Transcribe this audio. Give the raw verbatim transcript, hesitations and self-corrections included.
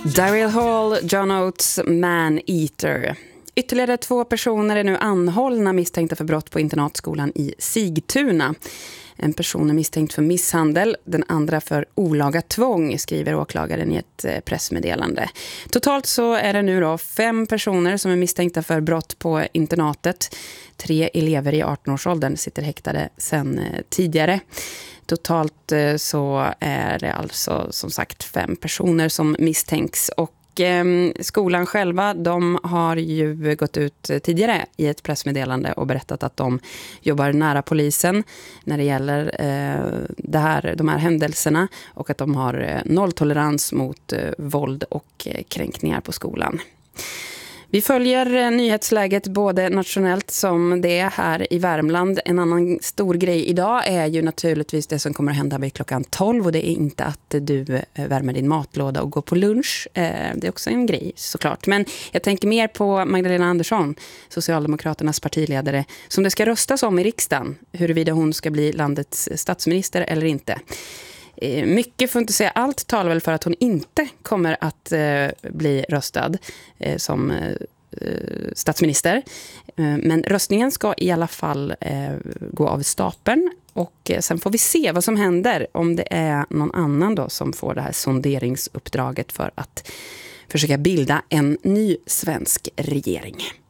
Daryl Hall, John Oates, Man Eater. Ytterligare två personer är nu anhållna misstänkta för brott på internatskolan i Sigtuna. En person är misstänkt för misshandel, den andra för olaga tvång, skriver åklagaren i ett pressmeddelande. Totalt så är det nu då fem personer som är misstänkta för brott på internatet. Tre elever i arton-årsåldern sitter häktade sedan tidigare. Totalt så är det alltså som sagt fem personer som misstänks, och skolan själva, de har ju gått ut tidigare i ett pressmeddelande och berättat att de jobbar nära polisen när det gäller eh, det här, de här händelserna, och att de har nolltolerans mot eh, våld och eh, kränkningar på skolan. Vi följer nyhetsläget både nationellt som det är här i Värmland. En annan stor grej idag är ju naturligtvis det som kommer att hända vid klockan tolv, och det är inte att du värmer din matlåda och går på lunch. Det är också en grej såklart. Men jag tänker mer på Magdalena Andersson, Socialdemokraternas partiledare, som det ska röstas om i riksdagen, huruvida hon ska bli landets statsminister eller inte. Mycket, får inte säga allt, talar väl för att hon inte kommer att eh, bli röstad eh, som eh, statsminister. Eh, men röstningen ska i alla fall eh, gå av stapeln, och eh, sen får vi se vad som händer om det är någon annan då som får det här sonderingsuppdraget för att försöka bilda en ny svensk regering.